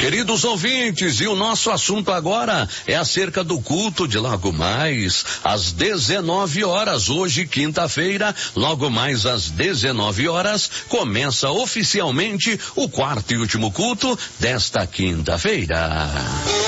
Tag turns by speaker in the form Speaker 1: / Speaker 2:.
Speaker 1: Queridos ouvintes, e o nosso assunto agora é acerca do culto de logo mais às 19 horas, hoje quinta-feira, logo mais às 19 horas, começa oficialmente o quarto e último culto desta quinta-feira.